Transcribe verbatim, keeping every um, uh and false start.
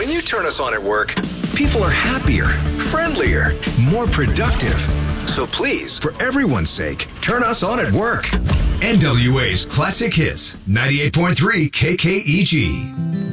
When you turn us on at work, people are happier, friendlier, more productive. So please, for everyone's sake, turn us on at work. N W A's Classic Hits, ninety-eight point three K K E G.